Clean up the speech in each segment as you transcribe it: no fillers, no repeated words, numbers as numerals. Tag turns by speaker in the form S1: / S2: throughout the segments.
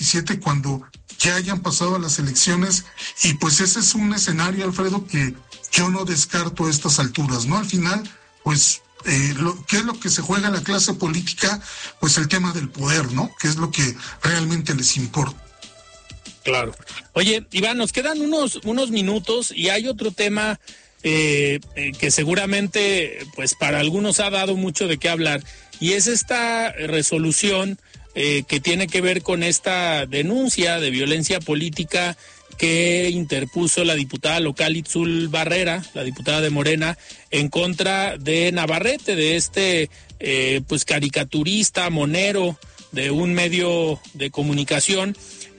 S1: 2027 cuando ya hayan pasado las elecciones, y pues ese es un escenario, Alfredo, que yo no descarto a estas alturas, ¿no? Al final, pues, ¿qué es lo que se juega en la clase política? Pues el tema del poder, ¿no? Que es lo que realmente les importa.
S2: Claro. Oye, Iván, nos quedan unos minutos y hay otro tema que seguramente, pues, para algunos ha dado mucho de qué hablar, y es esta resolución que tiene que ver con esta denuncia de violencia política que interpuso la diputada local Itzul Barrera, la diputada de Morena, en contra de Navarrete, de este pues caricaturista, monero de un medio de comunicación.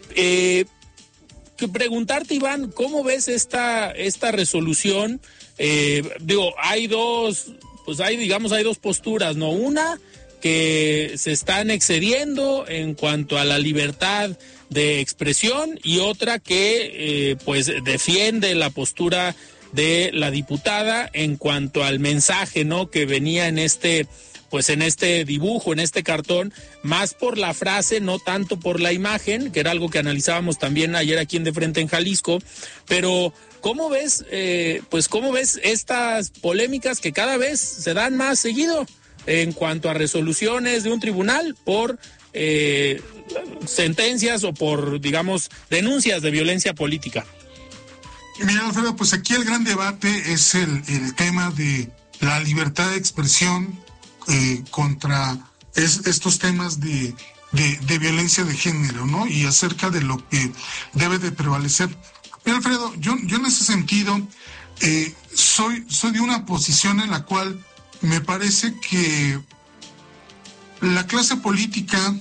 S2: Preguntarte, Iván, ¿cómo ves esta resolución? Hay dos posturas, ¿no? Una, que se están excediendo en cuanto a la libertad de expresión, y otra que pues defiende la postura de la diputada en cuanto al mensaje, ¿no?, que venía en este dibujo, en este cartón, más por la frase, no tanto por la imagen, que era algo que analizábamos también ayer aquí en De Frente en Jalisco. Pero ¿cómo ves estas polémicas que cada vez se dan más seguido en cuanto a resoluciones de un tribunal por sentencias o por, digamos, denuncias de violencia política?
S1: Mira, Alfredo, pues aquí el gran debate es el tema de la libertad de expresión contra estos temas de violencia de género, ¿no? Y acerca de lo que debe de prevalecer. Mira, Alfredo, yo en ese sentido soy de una posición en la cual me parece que la clase política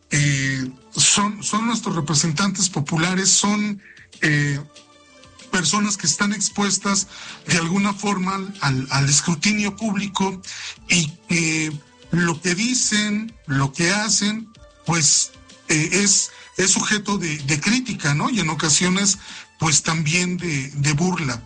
S1: son nuestros representantes populares, son personas que están expuestas de alguna forma al escrutinio público, y que lo que dicen, lo que hacen, pues es sujeto de crítica, ¿no? Y en ocasiones, pues también de burla.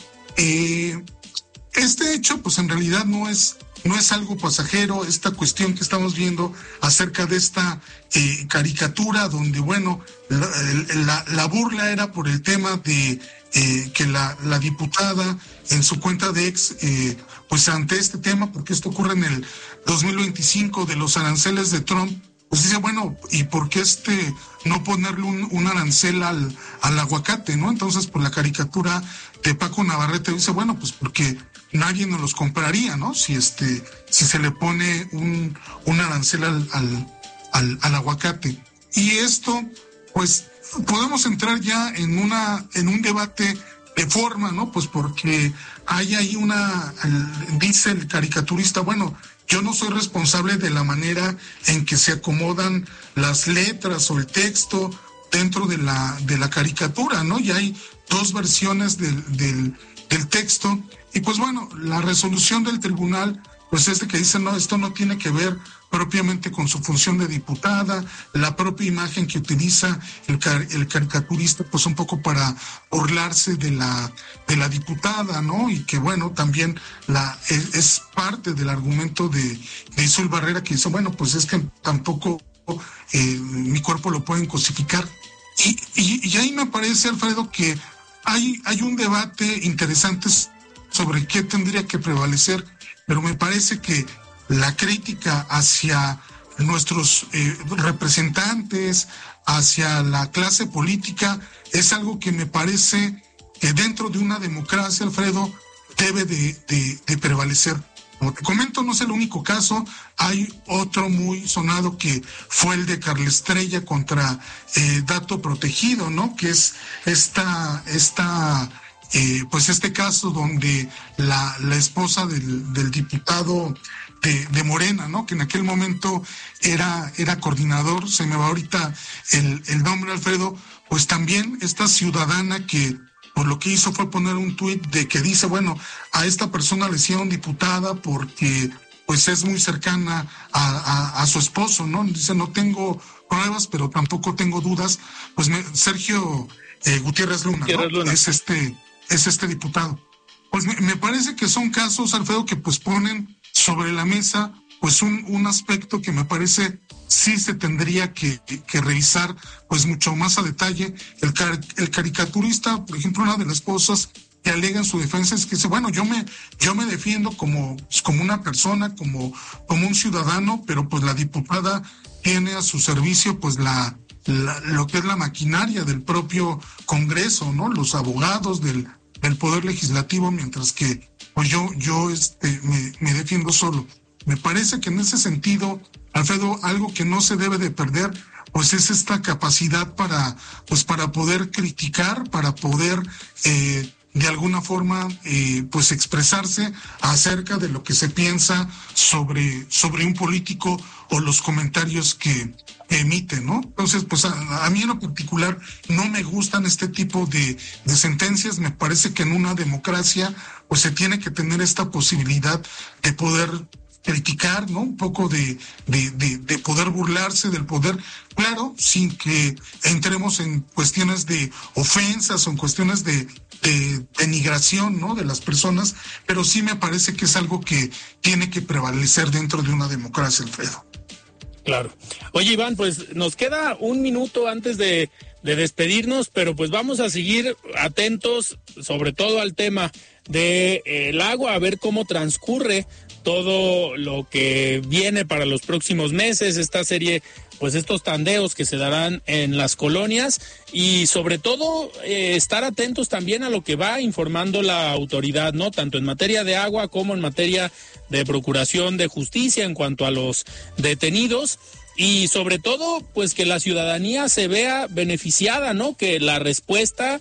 S1: Este hecho, pues en realidad no es algo pasajero, esta cuestión que estamos viendo acerca de esta caricatura, donde, bueno, la burla era por el tema de que la diputada en su cuenta de ex, pues ante este tema, porque esto ocurre en el 2025 de los aranceles de Trump, pues dice, bueno, ¿y por qué no ponerle un arancel al aguacate, no? Entonces, pues la caricatura de Paco Navarrete dice, bueno, pues porque nadie nos los compraría, ¿no? Si se le pone un arancel al aguacate. Y esto, pues, podemos entrar ya en un debate de forma, ¿no? Pues porque hay ahí dice el caricaturista, bueno, yo no soy responsable de la manera en que se acomodan las letras o el texto dentro de la caricatura, ¿no? Y hay dos versiones del texto. Y pues bueno, la resolución del tribunal, pues es de que dice, no, esto no tiene que ver propiamente con su función de diputada, la propia imagen que utiliza el caricaturista, pues un poco para burlarse de la diputada, ¿no? Y que bueno, también es parte del argumento de Itzul Barrera, que dice, bueno, pues es que tampoco mi cuerpo lo pueden cosificar. Y ahí me parece, Alfredo, que hay un debate interesante sobre qué tendría que prevalecer, pero me parece que la crítica hacia nuestros representantes, hacia la clase política, es algo que me parece que dentro de una democracia, Alfredo, debe de prevalecer. Como te comento, no es el único caso, hay otro muy sonado que fue el de Carla Estrella contra Dato Protegido, ¿no? Que es pues este caso donde la esposa del diputado de Morena, ¿no? Que en aquel momento era coordinador, se me va ahorita el nombre, Alfredo, pues también esta ciudadana que por lo que hizo fue poner un tuit de que dice, bueno, a esta persona le hicieron diputada porque pues es muy cercana a su esposo, ¿no? Dice, no tengo pruebas, pero tampoco tengo dudas. Pues Sergio Gutiérrez Luna, ¿no? Es este diputado. Pues me parece que son casos, Alfredo, que pues ponen sobre la mesa pues un aspecto que me parece sí se tendría que revisar pues mucho más a detalle. El caricaturista, por ejemplo, una de las cosas que alega en su defensa es que dice, bueno, yo me defiendo como una persona, como un ciudadano, pero pues la diputada tiene a su servicio pues lo que es la maquinaria del propio Congreso, ¿no? Los abogados del Poder Legislativo, mientras que pues yo me defiendo solo. Me parece que en ese sentido, Alfredo, algo que no se debe de perder, pues es esta capacidad para poder criticar, para poder de alguna forma pues expresarse acerca de lo que se piensa sobre un político o los comentarios que emite, ¿no? Entonces, pues a mí en lo particular no me gustan este tipo de sentencias. Me parece que en una democracia pues se tiene que tener esta posibilidad de poder criticar, ¿no? Un poco de poder burlarse del poder, claro, sin que entremos en cuestiones de ofensas o en cuestiones de denigración, ¿no? De las personas, pero sí me parece que es algo que tiene que prevalecer dentro de una democracia, Alfredo.
S2: Claro. Oye, Iván, pues nos queda un minuto antes de despedirnos, pero pues vamos a seguir atentos, sobre todo al tema del agua, a ver cómo transcurre todo lo que viene para los próximos meses, esta serie, pues estos tandeos que se darán en las colonias y sobre todo estar atentos también a lo que va informando la autoridad, ¿no? Tanto en materia de agua como en materia de procuración de justicia en cuanto a los detenidos. Y sobre todo, pues que la ciudadanía se vea beneficiada, ¿no? Que la respuesta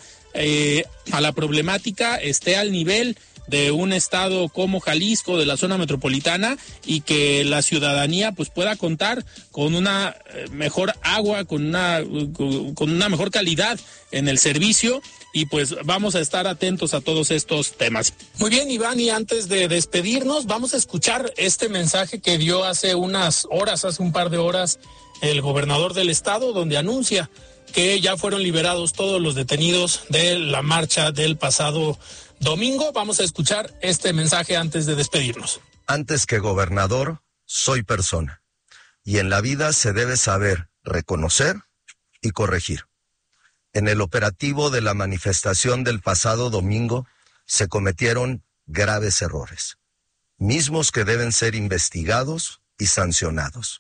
S2: a la problemática esté al nivel de un estado como Jalisco, de la zona metropolitana, y que la ciudadanía pues pueda contar con una mejor agua, con una mejor calidad en el servicio. Y pues vamos a estar atentos a todos estos temas. Muy bien, Iván, y antes de despedirnos, vamos a escuchar este mensaje que dio hace un par de horas, el gobernador del estado, donde anuncia que ya fueron liberados todos los detenidos de la marcha del pasado domingo. Vamos a escuchar este mensaje antes de despedirnos.
S3: Antes que gobernador, soy persona. Y en la vida se debe saber reconocer y corregir. En el operativo de la manifestación del pasado domingo se cometieron graves errores, mismos que deben ser investigados y sancionados.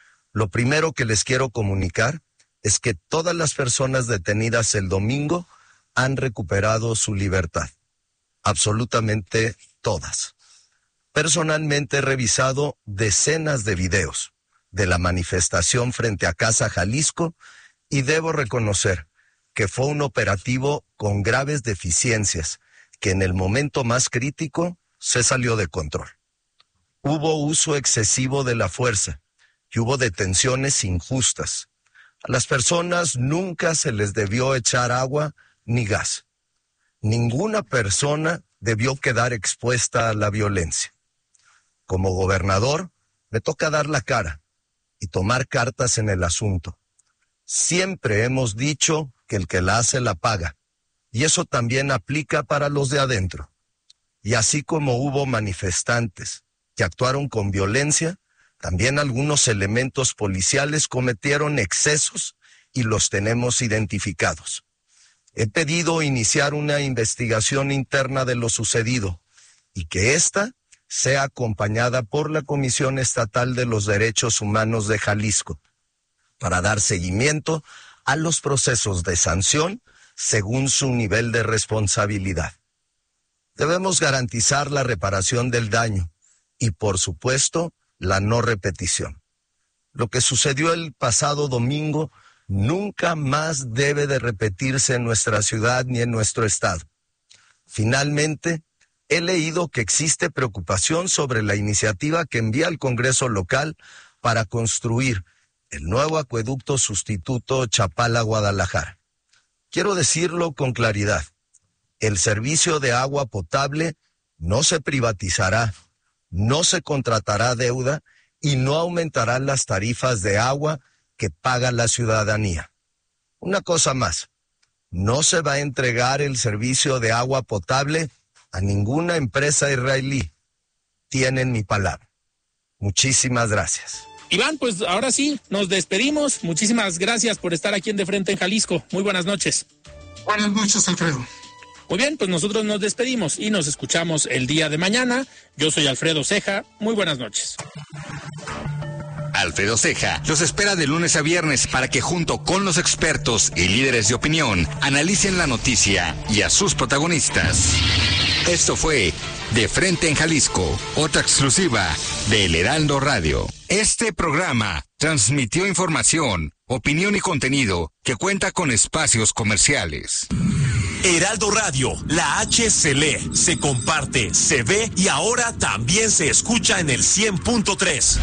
S3: Lo primero que les quiero comunicar es que todas las personas detenidas el domingo han recuperado su libertad. Absolutamente todas. Personalmente he revisado decenas de videos de la manifestación frente a Casa Jalisco y debo reconocer que fue un operativo con graves deficiencias que en el momento más crítico se salió de control. Hubo uso excesivo de la fuerza y hubo detenciones injustas. A las personas nunca se les debió echar agua ni gas. Ninguna persona debió quedar expuesta a la violencia. Como gobernador, me toca dar la cara y tomar cartas en el asunto. Siempre hemos dicho que el que la hace la paga, y eso también aplica para los de adentro. Y así como hubo manifestantes que actuaron con violencia, también algunos elementos policiales cometieron excesos y los tenemos identificados. He pedido iniciar una investigación interna de lo sucedido y que ésta sea acompañada por la Comisión Estatal de los Derechos Humanos de Jalisco para dar seguimiento a los procesos de sanción según su nivel de responsabilidad. Debemos garantizar la reparación del daño y, por supuesto, la no repetición. Lo que sucedió el pasado domingo nunca más debe de repetirse en nuestra ciudad ni en nuestro estado. Finalmente, he leído que existe preocupación sobre la iniciativa que envía el Congreso local para construir el nuevo acueducto sustituto Chapala-Guadalajara. Quiero decirlo con claridad. El servicio de agua potable no se privatizará, no se contratará deuda y no aumentarán las tarifas de agua que paga la ciudadanía. Una cosa más, no se va a entregar el servicio de agua potable a ninguna empresa israelí. Tienen mi palabra. Muchísimas gracias.
S2: Iván, pues ahora sí, nos despedimos. Muchísimas gracias por estar aquí en De Frente en Jalisco. Muy buenas noches.
S1: Buenas noches, Alfredo.
S2: Muy bien, pues nosotros nos despedimos y nos escuchamos el día de mañana. Yo soy Alfredo Ceja. Muy buenas noches.
S4: Alfredo Ceja los espera de lunes a viernes para que junto con los expertos y líderes de opinión analicen la noticia y a sus protagonistas. Esto fue De Frente en Jalisco, otra exclusiva de El Heraldo Radio. Este programa transmitió información, opinión y contenido que cuenta con espacios comerciales.
S5: Heraldo Radio, la H se lee, se comparte, se ve y ahora también se escucha en el 100.3.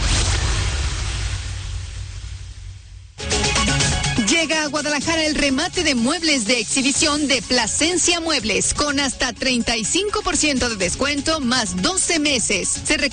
S6: Llega a Guadalajara el remate de muebles de exhibición de Plasencia Muebles con hasta 35% de descuento más 12 meses. Se